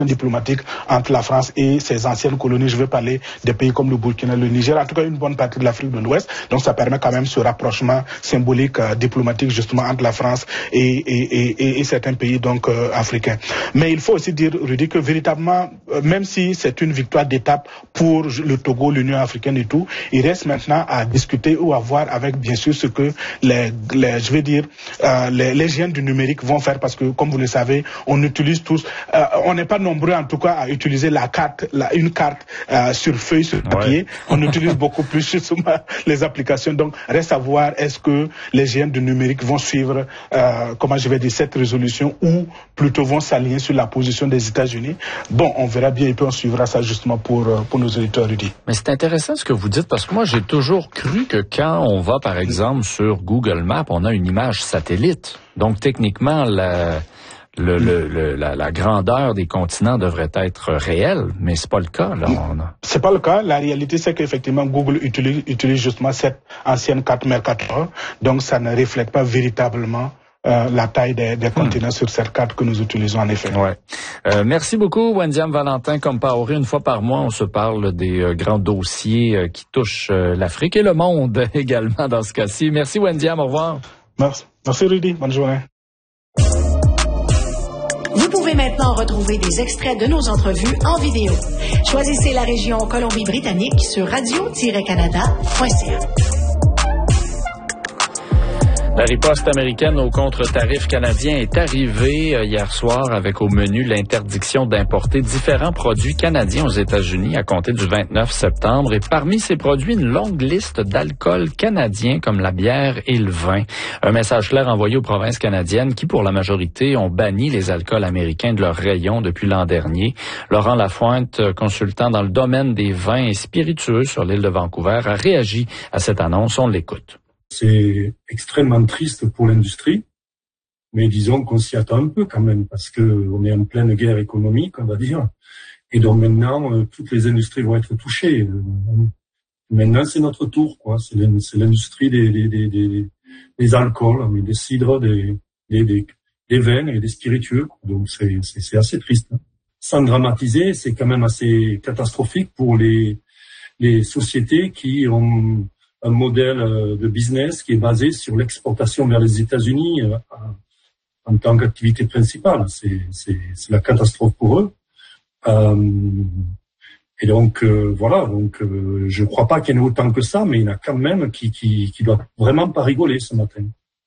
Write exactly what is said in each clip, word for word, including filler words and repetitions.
diplomatique entre la France et ses anciennes colonies. Je veux parler des pays comme le Burkina, le Niger, en tout cas une bonne partie de l'Afrique de l'Ouest. Donc ça permet quand même ce rapprochement symbolique euh, diplomatique justement entre la France et, et, et, et certains pays donc euh, africains. Mais il faut aussi dire, Rudy, que véritablement, euh, même si c'est une victoire d'étape pour le Togo, l'Union africaine et tout, il reste maintenant à discuter ou à voir avec bien sûr ce que les, les je vais dire, euh, les, les géants du numérique vont faire, parce que comme vous le savez, on utilise tous, euh, on n'est pas nombreux en tout cas à utiliser la carte, la, une carte euh, sur feuille, sur papier. Ouais. On utilise beaucoup plus justement les applications. Donc reste à voir, est-ce que les géants du numérique vont suivre, euh, comment je vais dire, cette résolution, ou plutôt vont s'aligner sur la position des États-Unis. Bon, on verra bien et puis on suivra ça justement pour, pour nos auditeurs, Rudy. Mais c'est intéressant ce que vous dites, parce que moi j'ai toujours cru que quand on va par exemple sur Google Maps, on a une image satellite. Donc techniquement, la... Le, le, le, la, la grandeur des continents devrait être réelle, mais c'est pas le cas, là. On a... C'est pas le cas. La réalité, c'est qu'effectivement, Google utilise, utilise justement cette ancienne carte Mercator. Donc, ça ne reflète pas véritablement euh, la taille des, des hmm. continents sur cette carte que nous utilisons, en effet. Ouais. Euh, merci beaucoup, Wendiam Valentin Compaoré. Une fois par mois, on se parle des euh, grands dossiers euh, qui touchent euh, l'Afrique et le monde également dans ce cas-ci. Merci, Wendiam. Au revoir. Merci. Merci, Rudy. Bonne journée. Vous pouvez maintenant retrouver des extraits de nos entrevues en vidéo. Choisissez la région Colombie-Britannique sur radio tiret canada point c a. La riposte américaine au contre-tarif canadien est arrivée hier soir avec au menu l'interdiction d'importer différents produits canadiens aux États-Unis à compter du vingt-neuf septembre. Et parmi ces produits, une longue liste d'alcools canadiens comme la bière et le vin. Un message clair envoyé aux provinces canadiennes qui, pour la majorité, ont banni les alcools américains de leur rayon depuis l'an dernier. Laurent Lapointe, consultant dans le domaine des vins et spiritueux sur l'île de Vancouver, a réagi à cette annonce. On l'écoute. C'est extrêmement triste pour l'industrie, mais disons qu'on s'y attend un peu quand même, parce que on est en pleine guerre économique, on va dire, et donc maintenant, euh, toutes les industries vont être touchées. Euh, maintenant, c'est notre tour, quoi. C'est l'industrie des, des, des, des, des alcools, mais des cidres, des, des, des, des vins et des spiritueux, quoi. Donc c'est, c'est, c'est assez triste. Hein. Sans dramatiser, c'est quand même assez catastrophique pour les, les sociétés qui ont un modèle de business qui est basé sur l'exportation vers les États-Unis euh, en tant qu'activité principale. C'est, c'est, c'est la catastrophe pour eux. Euh, et donc euh, voilà. Donc euh, je crois pas qu'il y en ait autant que ça, mais il y en a quand même qui qui qui doivent vraiment pas rigoler ce matin.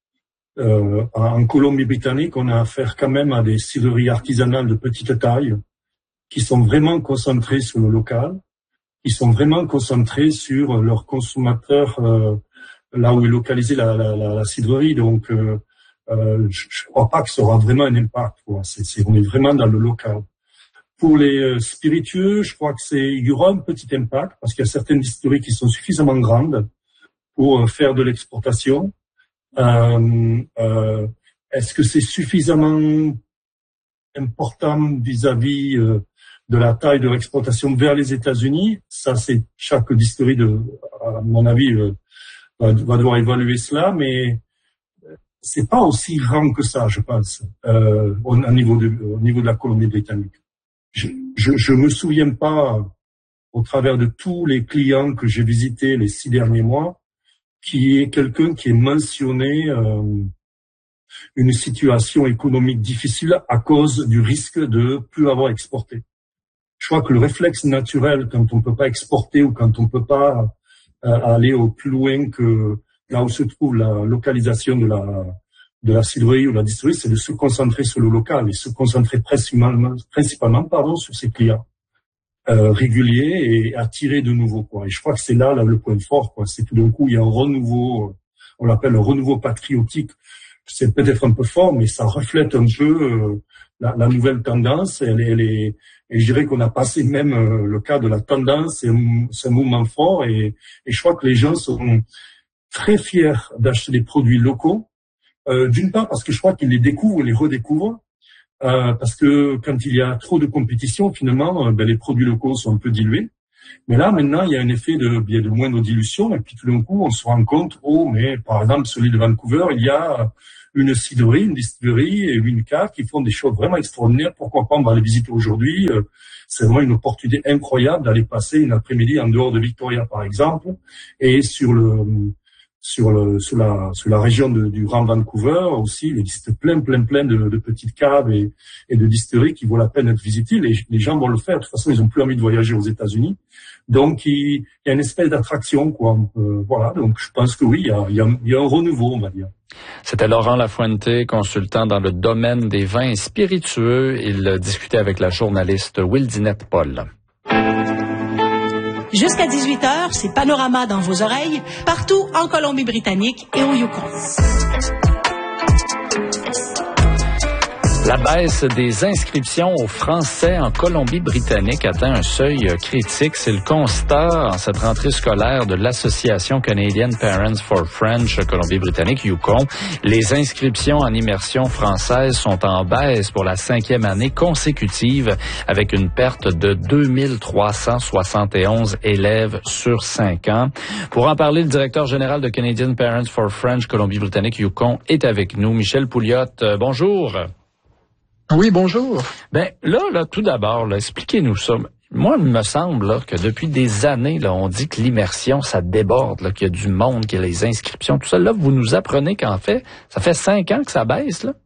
Euh, en Colombie-Britannique, on a affaire quand même à des cidreries artisanales de petite taille qui sont vraiment concentrées sur le local. Ils sont vraiment concentrés sur leurs consommateurs, euh, là où est localisée la, la, la, la cidrerie. Donc, euh, euh, je ne crois pas que ça aura vraiment un impact. Quoi. C'est, c'est, on est vraiment dans le local. Pour les euh, spiritueux, je crois que c'est, il y aura un petit impact parce qu'il y a certaines distilleries qui sont suffisamment grandes pour euh, faire de l'exportation. Euh, euh, est-ce que c'est suffisamment important vis-à-vis euh, de la taille de l'exportation vers les États-Unis? Ça, c'est chaque distillerie, de, à mon avis, euh, va, va devoir évaluer cela, mais c'est pas aussi grand que ça, je pense, euh, au, au niveau de, au niveau de la Colombie-Britannique. Je, je, je me souviens pas, au travers de tous les clients que j'ai visités les six derniers mois, qui est quelqu'un qui ait mentionné euh, une situation économique difficile à cause du risque de plus avoir exporté. Je crois que le réflexe naturel, quand on peut pas exporter ou quand on peut pas euh, aller au plus loin que là où se trouve la localisation de la de la cidrerie ou la distillerie, c'est de se concentrer sur le local et se concentrer principalement, principalement pardon, sur ses clients euh, réguliers et attirer de nouveau, quoi. Et je crois que c'est là, là le point fort, quoi. C'est tout d'un coup il y a un renouveau, on l'appelle un renouveau patriotique. C'est peut-être un peu fort, mais ça reflète un peu euh, la, la nouvelle tendance. Elle, elle est, et je dirais qu'on a passé même euh, le cas de la tendance. C'est un, c'est un mouvement fort, et, et je crois que les gens sont très fiers d'acheter des produits locaux. Euh, d'une part parce que je crois qu'ils les découvrent, les redécouvrent, euh, parce que quand il y a trop de compétition, finalement, euh, ben, les produits locaux sont un peu dilués. Mais là, maintenant, il y a un effet de, il y a de moindre dilution, et puis tout d'un coup, on se rend compte, oh, mais par exemple, sur l'île de Vancouver, il y a une cidrerie, une distillerie et une cave qui font des choses vraiment extraordinaires. Pourquoi pas, on va les visiter aujourd'hui. C'est vraiment une opportunité incroyable d'aller passer une après-midi en dehors de Victoria, par exemple, et sur le, sur le, sur la, sur la région de, du Grand Vancouver aussi, il existe plein, plein, plein de, de petites caves et, et de distilleries qui vaut la peine d'être visitées. Les, les gens vont le faire. De toute façon, ils ont plus envie de voyager aux États-Unis. Donc, il, il y a une espèce d'attraction, quoi. Euh, voilà. Donc, je pense que oui, il y a, il y a, il y a un renouveau, on va dire. C'était Laurent Lafuente, consultant dans le domaine des vins spiritueux. Il discutait avec la journaliste Wildinette Paul. Jusqu'à dix-huit heures, c'est Panorama dans vos oreilles, partout en Colombie-Britannique et au Yukon. La baisse des inscriptions au français en Colombie-Britannique atteint un seuil critique. C'est le constat en cette rentrée scolaire de l'Association Canadian Parents for French Colombie-Britannique, Yukon. Les inscriptions en immersion française sont en baisse pour la cinquième année consécutive, avec une perte de deux mille trois cent soixante et onze élèves sur cinq ans. Pour en parler, le directeur général de Canadian Parents for French Colombie-Britannique, Yukon, est avec nous. Michel Pouliot, euh, bonjour. Oui, bonjour. Ben là, là, tout d'abord, là, expliquez-nous ça. Moi, il me semble là, que depuis des années, là, on dit que l'immersion, ça déborde, là, qu'il y a du monde, qu'il y a les inscriptions, tout ça. Là, vous nous apprenez qu'en fait, ça fait cinq ans que ça baisse, là.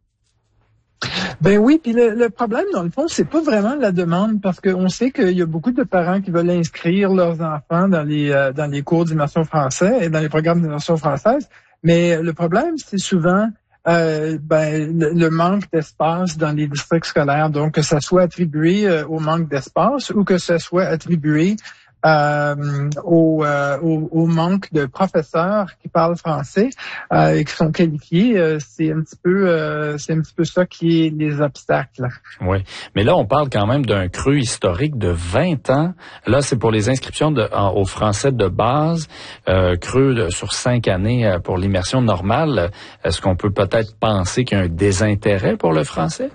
Ben oui, puis le, le problème, dans le fond, c'est pas vraiment la demande, parce qu'on sait qu'il y a beaucoup de parents qui veulent inscrire leurs enfants dans les euh, dans les cours d'immersion française et dans les programmes d'immersion française. Mais le problème, c'est souvent Euh, ben, le, le manque d'espace dans les districts scolaires, donc que ça soit attribué euh, au manque d'espace ou que ça soit attribué euh, au, euh, au, au manque de professeurs qui parlent français euh, et qui sont qualifiés. Euh, c'est un petit peu, euh, c'est un petit peu ça qui est les obstacles. Oui, mais là on parle quand même d'un creux historique de vingt ans. Là, c'est pour les inscriptions de, en, au français de base, euh, creux de, sur cinq années euh, pour l'immersion normale. Est-ce qu'on peut peut-être penser qu'il y a un désintérêt pour le français?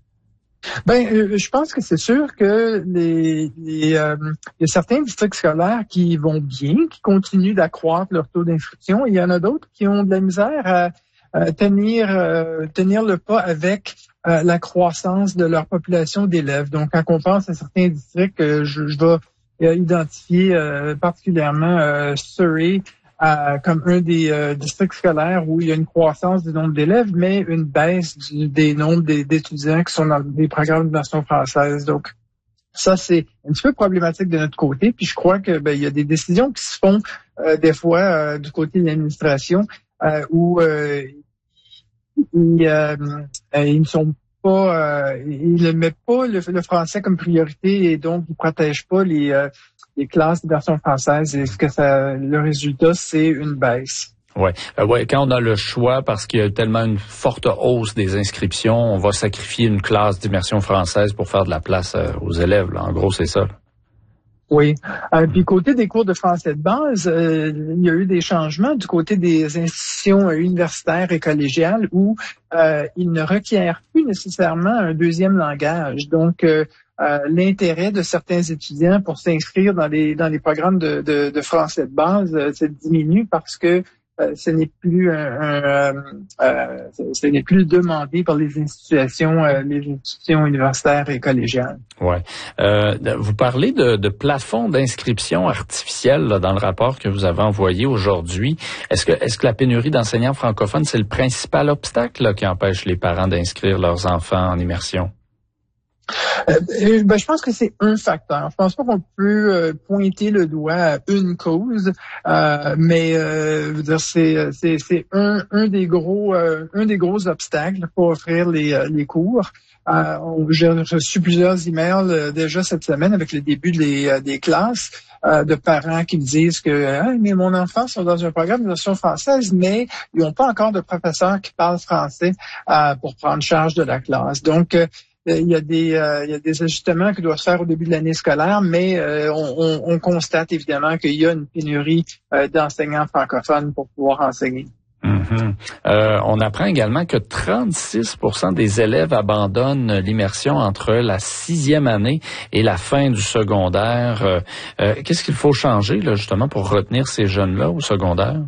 Ben, euh, je pense que c'est sûr que les, les euh, il y a certains districts scolaires qui vont bien, qui continuent d'accroître leur taux d'inscription. Il y en a d'autres qui ont de la misère à, à tenir euh, tenir le pas avec euh, la croissance de leur population d'élèves. Donc, quand on pense à certains districts, euh, je, je vais euh, identifier euh, particulièrement euh, Surrey Euh, comme un des euh, districts scolaires où il y a une croissance du nombre d'élèves, mais une baisse du, des nombres des, d'étudiants qui sont dans des programmes d'immersion française. Donc, ça, c'est un petit peu problématique de notre côté. Puis je crois que ben, il y a des décisions qui se font euh, des fois euh, du côté de l'administration euh, où euh, ils, euh, ils ne sont pas, euh, ils ne mettent pas le, le français comme priorité et donc ils protègent pas les euh, les classes de version française et ce que ça, le résultat, c'est une baisse. Ouais, euh, ouais. Quand on a le choix, parce qu'il y a tellement une forte hausse des inscriptions, on va sacrifier une classe d'immersion française pour faire de la place euh, aux élèves. Là. En gros, c'est ça. Là. Oui. Euh, puis côté des cours de français de base, euh, il y a eu des changements du côté des institutions euh, universitaires et collégiales où euh, ils ne requièrent plus nécessairement un deuxième langage. Donc, euh, Euh, l'intérêt de certains étudiants pour s'inscrire dans les dans les programmes de, de, de français de base euh, ça diminue parce que euh, ce n'est plus un, un euh, euh, ce n'est plus demandé par les institutions euh, les institutions universitaires et collégiales. Ouais. Euh, vous parlez de, de plafond d'inscription artificiel là, dans le rapport que vous avez envoyé aujourd'hui. Est-ce que est-ce que la pénurie d'enseignants francophones, c'est le principal obstacle là, qui empêche les parents d'inscrire leurs enfants en immersion? Euh, ben, je pense que c'est un facteur. Je pense pas qu'on peut euh, pointer le doigt à une cause, euh, mais euh, dire, c'est c'est c'est un un des gros euh, un des gros obstacles pour offrir les les cours. Euh, j'ai reçu plusieurs emails euh, déjà cette semaine avec le début des des classes euh, de parents qui me disent que ah, mais mon enfant sont dans un programme de version française, mais ils n'ont pas encore de professeurs qui parlent français euh, pour prendre charge de la classe. Donc euh, Il y a des euh, il y a des ajustements qui doivent se faire au début de l'année scolaire, mais euh, on, on, on constate évidemment qu'il y a une pénurie euh, d'enseignants francophones pour pouvoir enseigner. Hum. Mm-hmm. Euh, on apprend également que trente-six pour cent des élèves abandonnent l'immersion entre la sixième année et la fin du secondaire. Euh, euh, qu'est-ce qu'il faut changer là justement pour retenir ces jeunes-là au secondaire?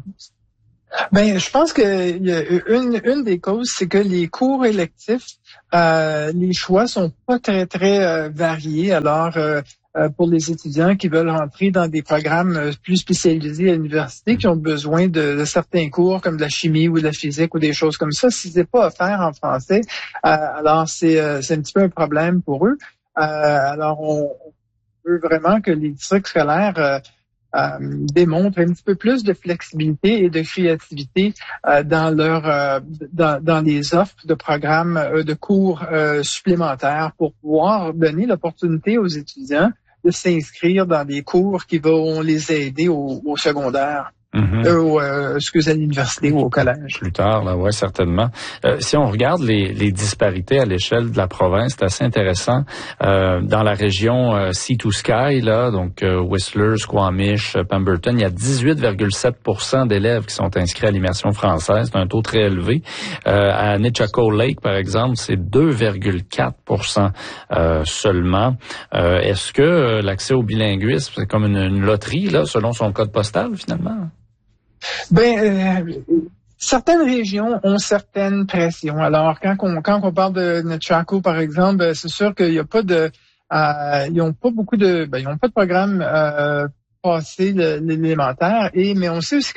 Ben, je pense que y a une, une des causes, c'est que les cours électifs, euh, les choix sont pas très très euh, variés. Alors, euh, euh, pour les étudiants qui veulent rentrer dans des programmes plus spécialisés à l'université, qui ont besoin de, de certains cours comme de la chimie ou de la physique ou des choses comme ça, si c'est pas offert en français, euh, alors c'est euh, c'est un petit peu un problème pour eux. Euh, alors, on, on veut vraiment que les districts scolaires euh, Euh, démontrent un petit peu plus de flexibilité et de créativité euh, dans leur euh, dans, dans les offres de programmes euh, de cours euh, supplémentaires pour pouvoir donner l'opportunité aux étudiants de s'inscrire dans des cours qui vont les aider au, au secondaire. Mm-hmm. Euh, ou, euh, excusez, à l'université ou au collège. Plus tard, là, ouais, certainement. Euh, si on regarde les, les disparités à l'échelle de la province, c'est assez intéressant. Euh, dans la région euh, Sea to Sky, là, donc euh, Whistler, Squamish, Pemberton, il y a dix-huit virgule sept pour cent d'élèves qui sont inscrits à l'immersion française. C'est un taux très élevé. Euh, à Nechako Lake, par exemple, c'est deux virgule quatre pour cent euh, seulement. Euh, est-ce que euh, l'accès au bilinguisme, c'est comme une, une loterie, là, selon son code postal, finalement? Ben, euh, certaines régions ont certaines pressions. Alors, quand on, quand on parle de Nechako, par exemple, c'est sûr qu'il n'y a pas de, euh, ils n'ont pas beaucoup de, ben, ils n'ont pas de programme euh, passé l'élémentaire. Et mais on sait aussi que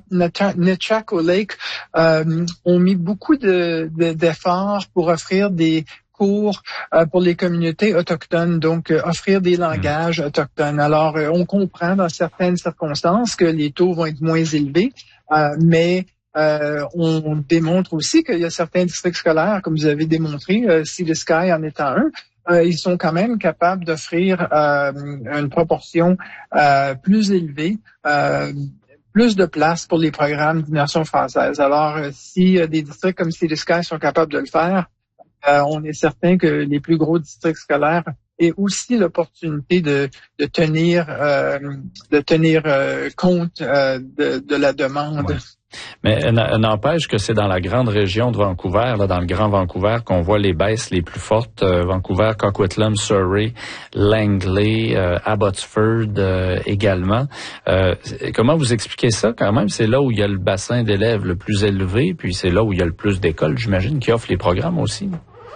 Nechako Lake euh, ont mis beaucoup de, de, d'efforts pour offrir des cours euh, pour les communautés autochtones, donc euh, offrir des langages autochtones. Alors, euh, on comprend dans certaines circonstances que les taux vont être moins élevés, euh, mais euh, on démontre aussi qu'il y a certains districts scolaires, comme vous avez démontré, euh, Sea to Sky en étant un, euh, ils sont quand même capables d'offrir euh, une proportion euh, plus élevée, euh, plus de place pour les programmes d'immersion française. Alors, euh, si euh, des districts comme Sea to Sky sont capables de le faire, Euh, on est certain que les plus gros districts scolaires aient aussi l'opportunité de, de tenir, euh, de tenir euh, compte euh, de, de la demande. Ouais. Mais n'empêche que c'est dans la grande région de Vancouver, là, dans le Grand Vancouver, qu'on voit les baisses les plus fortes. Euh, Vancouver, Coquitlam, Surrey, Langley, euh, Abbotsford euh, également. Euh, comment vous expliquez ça quand même? C'est là où il y a le bassin d'élèves le plus élevé, puis c'est là où il y a le plus d'écoles, j'imagine, qui offrent les programmes aussi.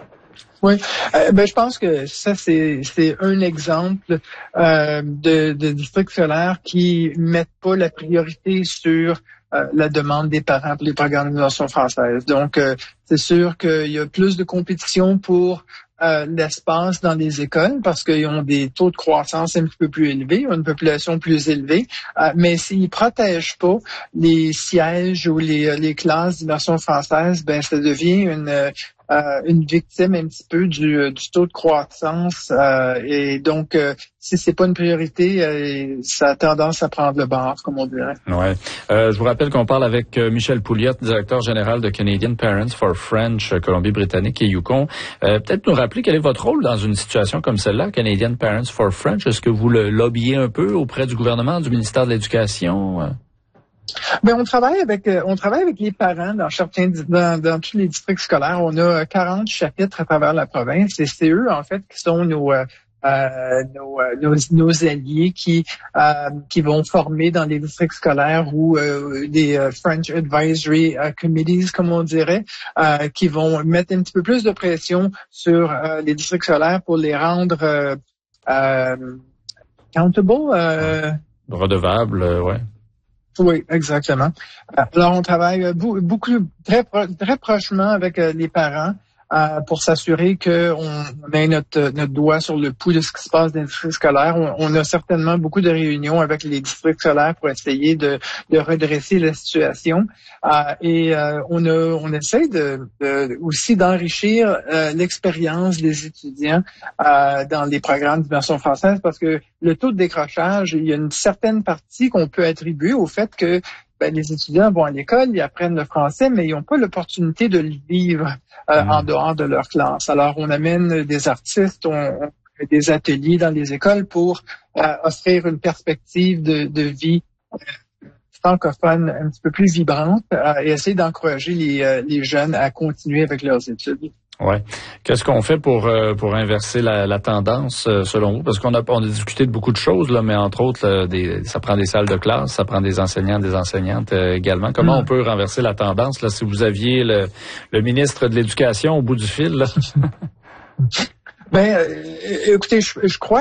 Oui, euh, ben je pense que ça c'est c'est un exemple euh, de, de districts scolaires qui mettent pas la priorité sur euh, la demande des parents pour les programmes d'immersion française. Donc euh, c'est sûr qu'il y a plus de compétition pour euh, l'espace dans les écoles parce qu'ils ont des taux de croissance un petit peu plus élevés, ont une population plus élevée, euh, mais s'ils protègent pas les sièges ou les les classes d'immersion française, ben ça devient une Euh, une victime un petit peu du, du taux de croissance euh, et donc euh, si c'est pas une priorité, euh, ça a tendance à prendre le bord, comme on dirait. Ouais. Euh, je vous rappelle qu'on parle avec euh, Michel Pouliot, directeur général de Canadian Parents for French, Colombie-Britannique et Yukon. Euh, peut-être nous rappeler quel est votre rôle dans une situation comme celle-là, Canadian Parents for French. Est-ce que vous le lobbyez un peu auprès du gouvernement, du ministère de l'Éducation? Ben on travaille avec euh, on travaille avec les parents dans certains dans, dans tous les districts scolaires. On a quarante chapitres à travers la province et c'est eux en fait qui sont nos euh, euh, nos, nos nos alliés qui euh, qui vont former dans les districts scolaires ou euh, des euh, French Advisory uh, Committees comme on dirait, euh, qui vont mettre un petit peu plus de pression sur euh, les districts scolaires pour les rendre euh, euh, accountable, euh, redevables, euh, ouais. Oui, exactement. Alors, on travaille beaucoup, très, très prochement avec les parents euh, pour s'assurer qu'on on ait notre, notre doigt sur le pouls de ce qui se passe dans les districts scolaires. On, on a certainement beaucoup de réunions avec les districts scolaires pour essayer de, de redresser la situation. Euh, et euh, on, a, on essaie de, de, aussi d'enrichir euh, l'expérience des étudiants euh, dans les programmes d'immersion française parce que le taux de décrochage, il y a une certaine partie qu'on peut attribuer au fait que ben, les étudiants vont à l'école, ils apprennent le français, mais ils n'ont pas l'opportunité de le vivre euh, mmh. en dehors de leur classe. Alors, on amène des artistes, on, on fait des ateliers dans les écoles pour euh, offrir une perspective de, de vie francophone un petit peu plus vibrante euh, et essayer d'encourager les, euh, les jeunes à continuer avec leurs études. Ouais. Qu'est-ce qu'on fait pour euh, pour inverser la, la tendance euh, selon vous? Parce qu'on a on a discuté de beaucoup de choses là, mais entre autres, là, des, ça prend des salles de classe, ça prend des enseignants, des enseignantes euh, également. Comment mmh. on peut renverser la tendance là si vous aviez le, le ministre de l'Éducation au bout du fil là? Ben, euh, écoutez, je, je crois